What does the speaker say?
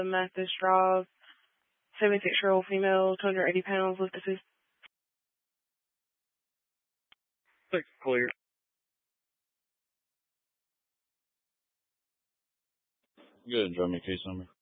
Mathis Drive, 76-year-old female, 280 pounds, lift assist. 6 clear. Good, drop me case number.